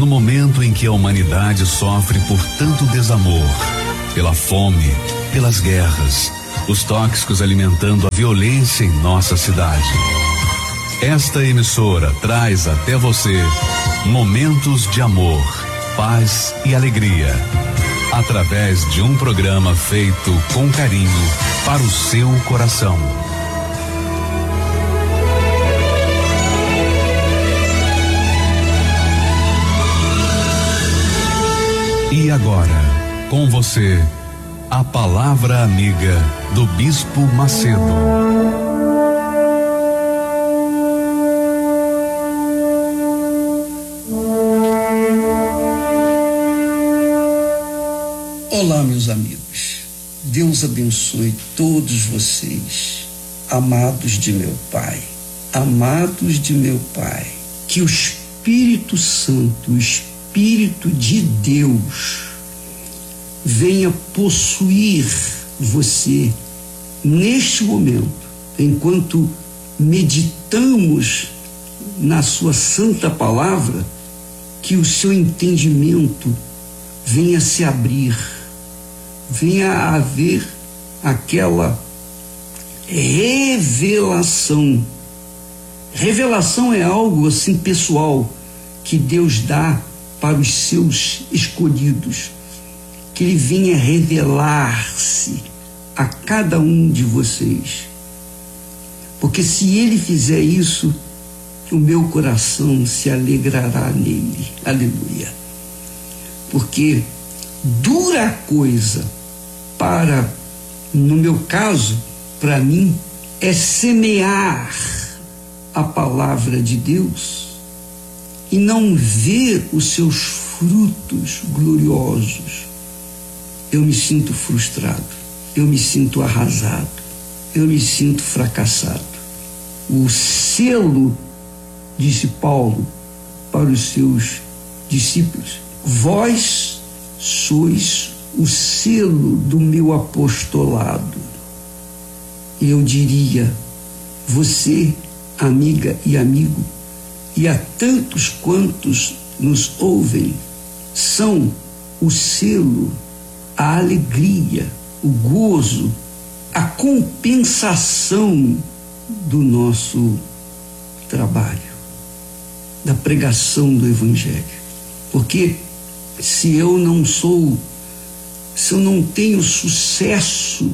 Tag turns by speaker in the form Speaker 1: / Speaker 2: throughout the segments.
Speaker 1: no momento em que a humanidade sofre por tanto desamor, pela fome, pelas guerras, os tóxicos alimentando a violência em nossa cidade. Esta emissora traz até você momentos de amor, paz e alegria, através de um programa feito com carinho para o seu coração. E agora, com você, a palavra amiga do Bispo Macedo.
Speaker 2: Olá, meus amigos. Deus abençoe todos vocês, amados de meu Pai, amados de meu Pai. Que o Espírito Santo, o Espírito de Deus, venha possuir você neste momento, enquanto meditamos na sua santa palavra, que o seu entendimento venha se abrir, venha a haver aquela revelação. Revelação é algo assim pessoal que Deus dá para os seus escolhidos, que Ele venha revelar-se a cada um de vocês, porque se Ele fizer isso, o meu coração se alegrará nele. Aleluia. Porque dura coisa para, no meu caso, para mim, é semear a palavra de Deus e não ver os seus frutos gloriosos. Eu me sinto frustrado, eu me sinto arrasado, eu me sinto fracassado. O selo, disse Paulo para os seus discípulos: vós sois o selo do meu apostolado. Eu diria, você, amiga e amigo, e a tantos quantos nos ouvem, são o selo, a alegria, o gozo, a compensação do nosso trabalho, da pregação do Evangelho. Porque se eu não tenho sucesso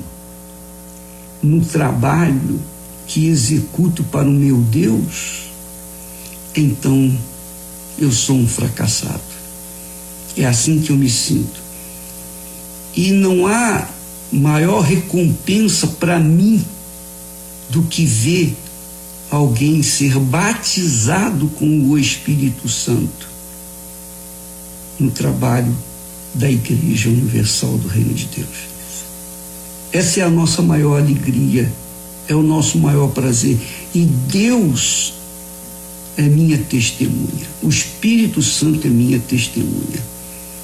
Speaker 2: no trabalho que executo para o meu Deus, então eu sou um fracassado. É assim que eu me sinto. E não há maior recompensa para mim do que ver alguém ser batizado com o Espírito Santo no trabalho da Igreja Universal do Reino de Deus. Essa é a nossa maior alegria, é o nosso maior prazer. E Deus é minha testemunha, o Espírito Santo é minha testemunha.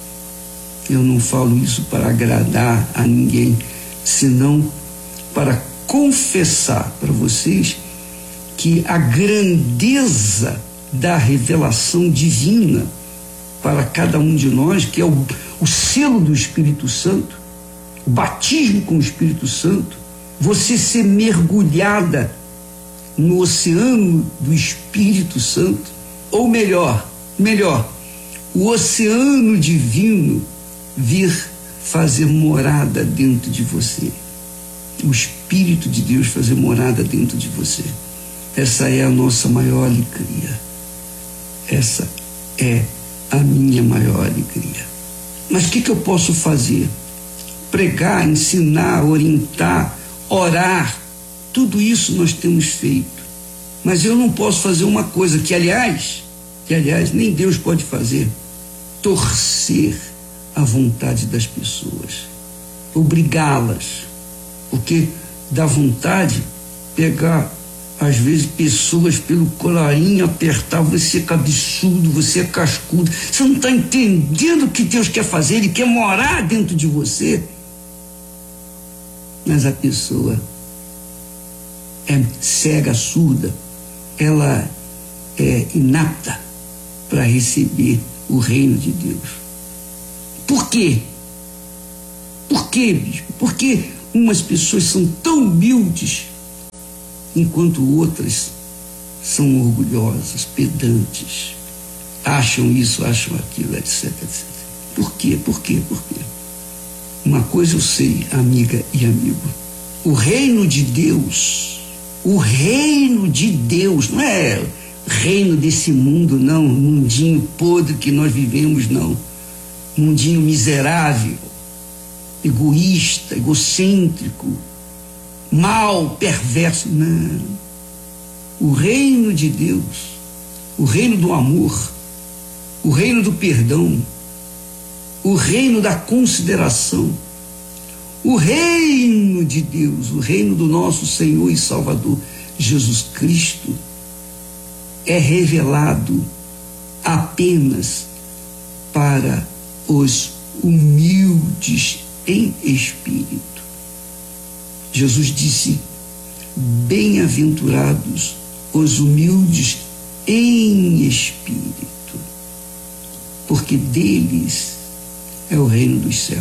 Speaker 2: Eu não falo isso para agradar a ninguém, senão para confessar para vocês que a grandeza da revelação divina para cada um de nós, que é o selo do Espírito Santo, o batismo com o Espírito Santo, você ser mergulhada no oceano do Espírito Santo, ou melhor, o oceano divino vir fazer morada dentro de você, o Espírito de Deus fazer morada dentro de você. Essa é a nossa maior alegria, essa é a minha maior alegria. Mas o que eu posso fazer? Pregar, ensinar, orientar, orar, tudo isso nós temos feito. Mas eu não posso fazer uma coisa que aliás nem Deus pode fazer: torcer a vontade das pessoas, obrigá-las, porque dá vontade pegar às vezes pessoas pelo colarinho, apertar, você é cabeçudo, você é cascudo, você não está entendendo o que Deus quer fazer, Ele quer morar dentro de você. Mas a pessoa é cega, surda, ela é inapta para receber o reino de Deus. Por quê? Por quê, bispo? Por que umas pessoas são tão humildes, enquanto outras são orgulhosas, pedantes, acham isso, acham aquilo, etc, etc. Por quê? Por quê? Por quê? Uma coisa eu sei, amiga e amigo, o reino de Deus, não é reino desse mundo, não, mundinho podre que nós vivemos, não, mundinho miserável, egoísta, egocêntrico, mal, perverso, não. O reino de Deus, o reino do amor, o reino do perdão, o reino da consideração, o reino de Deus, o reino do nosso Senhor e Salvador Jesus Cristo é revelado apenas para os humildes em espírito. Jesus disse: bem-aventurados os humildes em espírito, porque deles é o reino dos céus.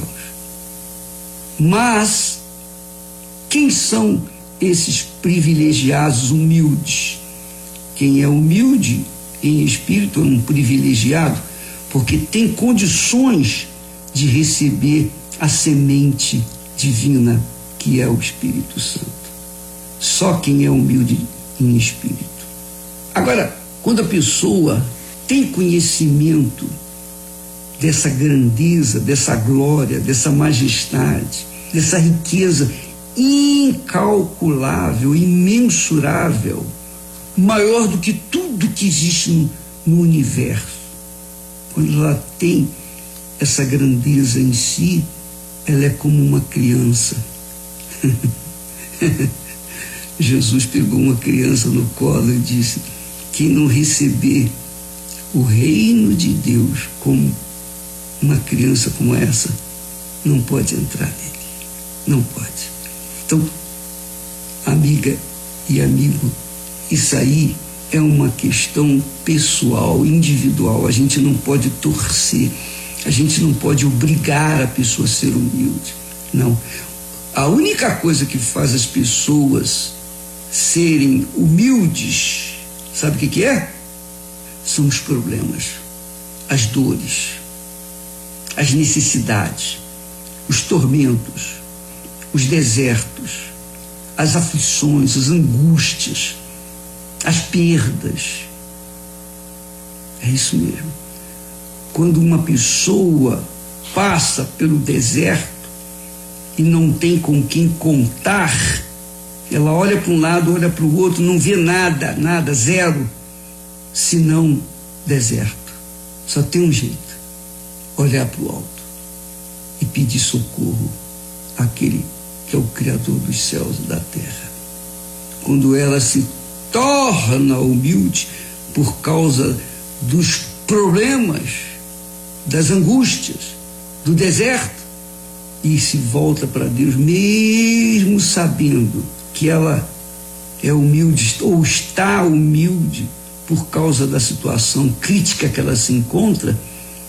Speaker 2: Mas quem são esses privilegiados humildes? Quem é humilde em espírito é um privilegiado, porque tem condições de receber a semente divina, que é o Espírito Santo. Só quem é humilde em espírito. Agora, quando a pessoa tem conhecimento dessa grandeza, dessa glória, dessa majestade, dessa riqueza incalculável, imensurável, maior do que tudo que existe no universo, quando ela tem essa grandeza em si, ela é como uma criança. Jesus pegou uma criança no colo e disse: quem não receber o reino de Deus como uma criança como essa, não pode entrar nele. Não pode. Então, amiga e amigo, isso aí é uma questão pessoal, individual. A gente não pode torcer, a gente não pode obrigar a pessoa a ser humilde. Não. A única coisa que faz as pessoas serem humildes, sabe o que é? São os problemas, as dores, as necessidades, os tormentos, os desertos, as aflições, as angústias, as perdas. É isso mesmo. Quando uma pessoa passa pelo deserto e não tem com quem contar, ela olha para um lado, olha para o outro, não vê nada, zero, senão deserto. Só tem um jeito: olhar para o alto e pedir socorro àquele que é o Criador dos céus e da terra. Quando ela se torna humilde por causa dos problemas, das angústias, do deserto, e se volta para Deus, mesmo sabendo que ela é humilde ou está humilde por causa da situação crítica que ela se encontra,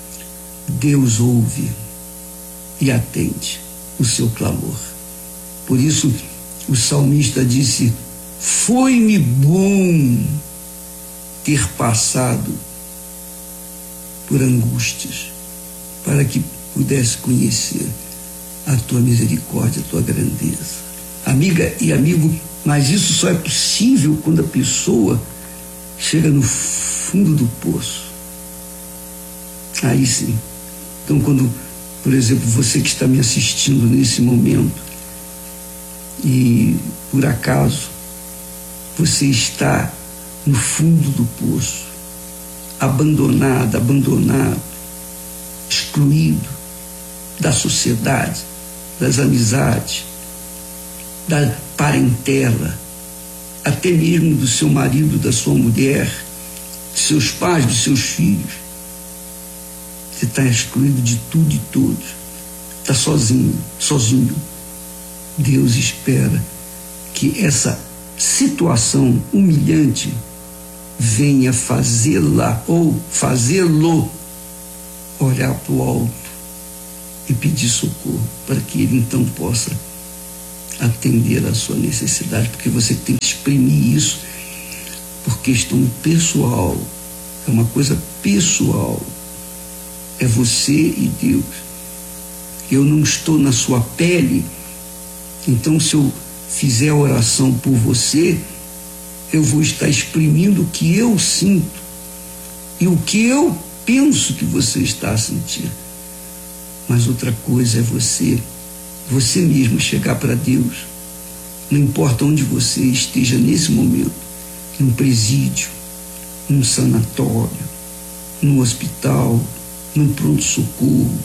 Speaker 2: Deus ouve e atende o seu clamor. Por isso o salmista disse: foi-me bom ter passado por angústias, para que pudesse conhecer a tua misericórdia, a tua grandeza. Amiga e amigo, mas isso só é possível quando a pessoa chega no fundo do poço. Aí sim. Então, quando, por exemplo, você que está me assistindo nesse momento e por acaso você está no fundo do poço, abandonado, excluído da sociedade, das amizades, da parentela, até mesmo do seu marido, da sua mulher, dos seus pais, dos seus filhos. Você está excluído de tudo e todos, está sozinho. Deus espera que essa situação humilhante venha fazê-la ou fazê-lo olhar para o alto e pedir socorro, para que Ele então possa atender a sua necessidade, porque você tem que exprimir isso por questão pessoal, é uma coisa pessoal, é você e Deus. Eu não estou na sua pele, então se eu fizer a oração por você, eu vou estar exprimindo o que eu sinto e o que eu penso que você está a sentir. Mas outra coisa é você mesmo chegar para Deus, não importa onde você esteja nesse momento, num presídio, num sanatório, num hospital, num pronto-socorro,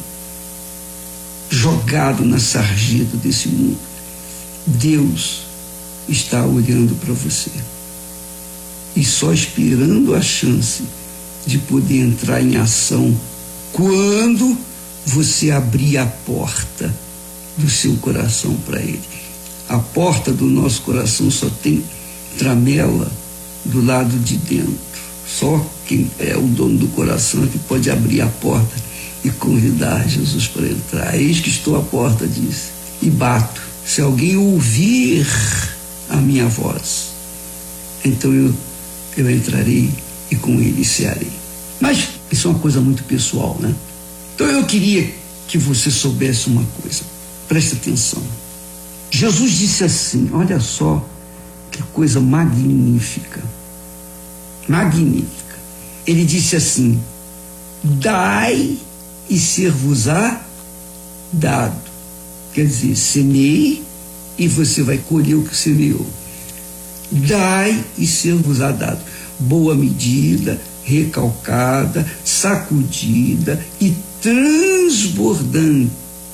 Speaker 2: jogado na sarjeta desse mundo, Deus está olhando para você e só esperando a chance de poder entrar em ação quando você abrir a porta do seu coração para Ele. A porta do nosso coração só tem tramela do lado de dentro. Só quem é o dono do coração é que pode abrir a porta e convidar Jesus para entrar. Eis que estou à porta, disse, e bato. Se alguém ouvir a minha voz, então eu entrarei e com ele cearei. Mas isso é uma coisa muito pessoal, né? Então eu queria que você soubesse uma coisa. Preste atenção. Jesus disse assim, olha só que coisa magnífica. Magnífica. Ele disse assim, dai e ser-vos-á dado. Quer dizer, semeie e você vai colher o que semeou. Dai e ser-vos-á dado. Boa medida, recalcada, sacudida e transbordando,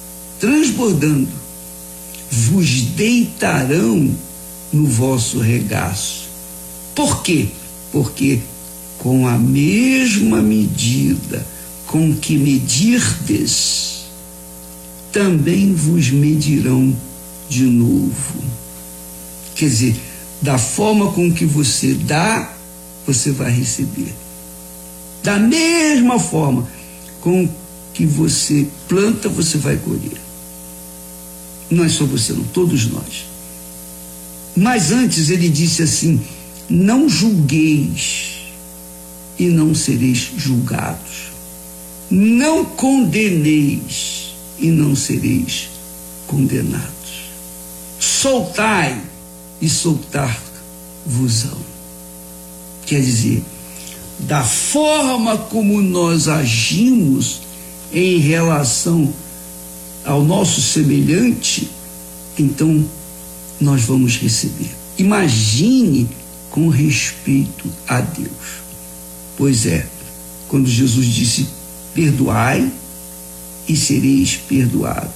Speaker 2: vos deitarão no vosso regaço. Por quê? Porque com a mesma medida com que medirdes, também vos medirão de novo. Quer dizer, da forma com que você dá, você vai receber. Da mesma forma com que você planta, você vai colher. Não é só você, não, todos nós. Mas antes ele disse assim, não julgueis e não sereis julgados. Não condeneis e não sereis condenados. Soltai e soltar-vos-ão. Quer dizer, da forma como nós agimos em relação ao nosso semelhante, então nós vamos receber. Imagine com respeito a Deus. Pois é, quando Jesus disse, perdoai e sereis perdoados.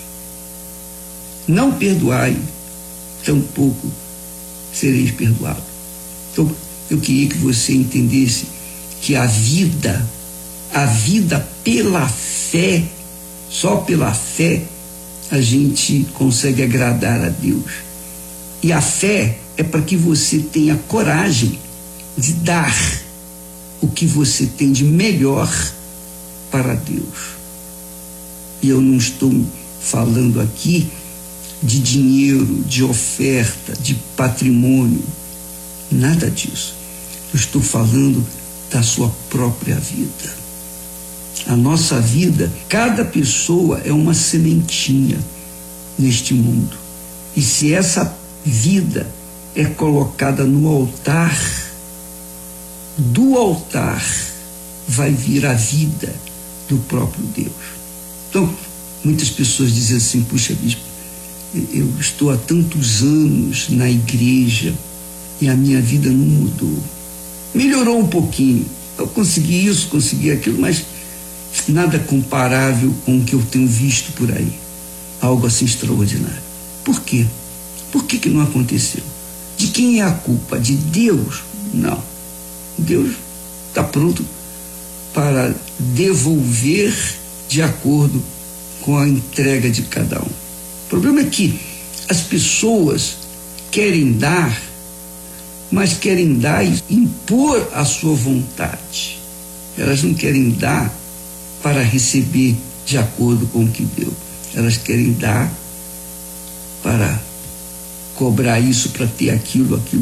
Speaker 2: Não perdoai, tampouco sereis perdoados. Então, eu queria que você entendesse que a vida pela fé, só pela fé, a gente consegue agradar a Deus. E a fé é para que você tenha coragem de dar o que você tem de melhor para Deus. E eu não estou falando aqui de dinheiro, de oferta, de patrimônio, nada disso. Eu estou falando da sua própria vida. A nossa vida, cada pessoa é uma sementinha neste mundo. E se essa vida é colocada no altar, do altar vai vir a vida do próprio Deus. Então, muitas pessoas dizem assim, puxa, bispo, eu estou há tantos anos na igreja e a minha vida não mudou. Melhorou um pouquinho, eu consegui isso, consegui aquilo, mas nada comparável com o que eu tenho visto por aí. Algo assim extraordinário. Por quê? Por que não aconteceu? De quem é a culpa? De Deus? Não. Deus está pronto para devolver de acordo com a entrega de cada um. O problema é que as pessoas querem dar, mas querem dar e impor a sua vontade. Elas não querem dar para receber de acordo com o que deu. Elas querem dar para cobrar isso, para ter aquilo